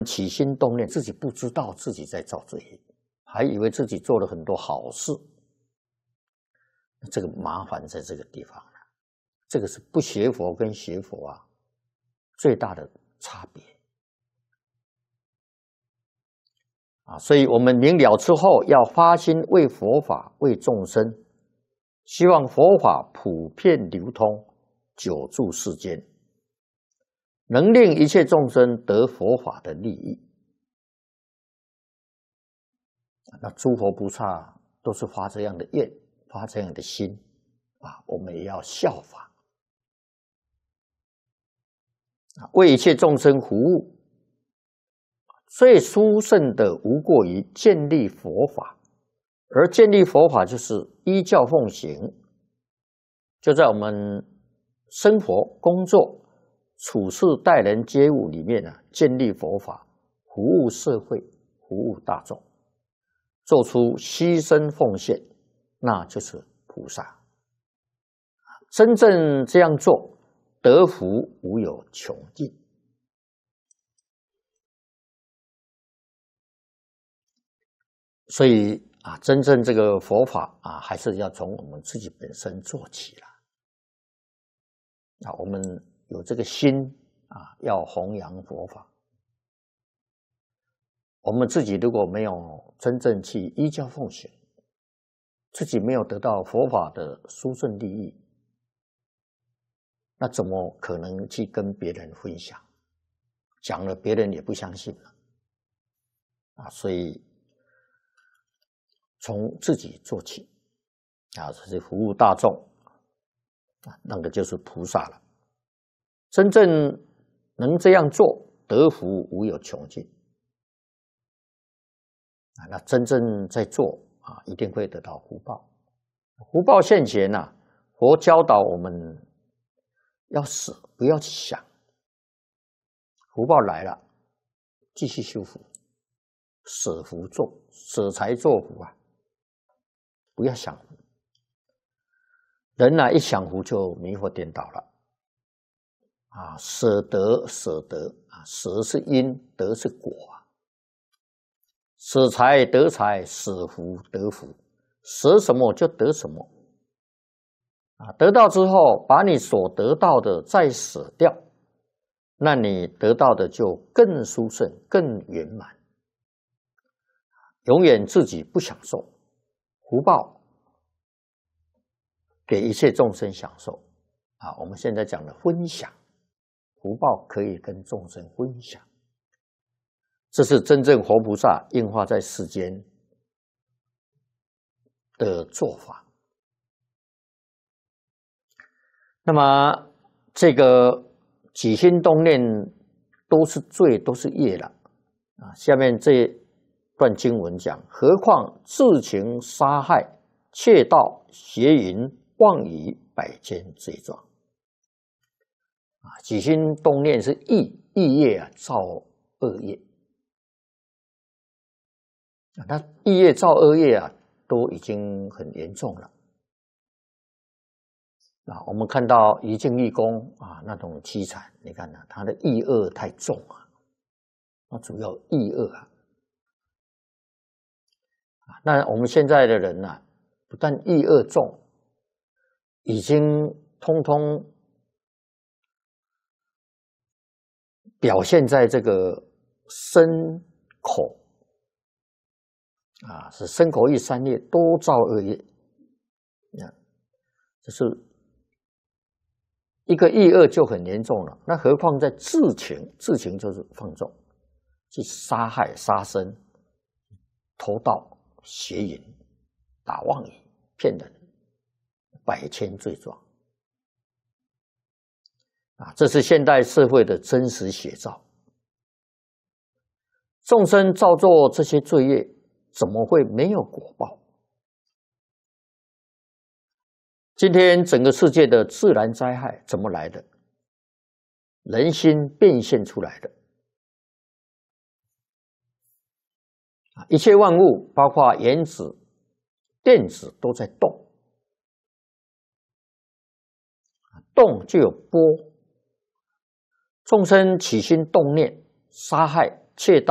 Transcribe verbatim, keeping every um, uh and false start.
起心动念，自己不知道自己在造罪业，还以为自己做了很多好事。这个麻烦在这个地方了，这个是不学佛跟学佛啊最大的差别啊！所以我们明了之后，要发心为佛法、为众生，希望佛法普遍流通，久住世间，能令一切众生得佛法的利益。那诸佛菩萨都是发这样的愿，发这样的心啊，我们也要效法，为一切众生服务。最殊胜的无过于建立佛法，而建立佛法就是依教奉行，就在我们生活、工作、处事、待人接物里面啊，建立佛法，服务社会，服务大众，做出牺牲奉献，那就是菩萨。真正这样做，得福无有穷尽。所以啊，真正这个佛法啊，还是要从我们自己本身做起了。啊，我们有这个心啊，要弘扬佛法。我们自己如果没有真正去依教奉行，自己没有得到佛法的殊胜利益，那怎么可能去跟别人分享？讲了别人也不相信了啊！所以从自己做起啊，这是服务大众啊，那个就是菩萨了。真正能这样做，得福无有穷尽啊！那真正在做啊，一定会得到福报。福报现前呐、啊，佛教导我们要舍，不要去想。福报来了，继续修福，舍福做，舍财做福啊！不要想福，人呐、啊、一想福就迷惑颠倒了啊！舍得舍得啊，舍是因，得是果啊。舍财得财，舍福得福，舍什么就得什么啊！得到之后，把你所得到的再舍掉，那你得到的就更殊胜、更圆满。永远自己不享受，福报给一切众生享受啊！我们现在讲的分享，福报可以跟众生分享，这是真正活菩萨应化在世间的做法。那么这个起心动念都是罪，都是业了啊！下面这段经文讲，何况自情杀害、窃盗、邪淫、妄语百千罪状啊！起心动念是意意业啊，造恶业啊！那意业造恶业啊，都已经很严重了。啊，我们看到一境义公啊，那种凄惨，你看呢、啊，他的意恶太重啊，那主要意恶啊。那我们现在的人呢、啊，不但意恶重，已经通通表现在这个身口啊，是身口意三业都造恶业。啊，这是一个意恶就很严重了，那何况在自情，自情就是放纵，去杀害、杀生、偷盗、邪淫、打妄语、骗人，百千罪状啊！这是现代社会的真实写照。众生造作这些罪业，怎么会没有果报？今天整个世界的自然灾害怎么来的？人心变现出来的。一切万物，包括原子、电子都在动，动就有波。众生起心动念，杀害、 窃盗。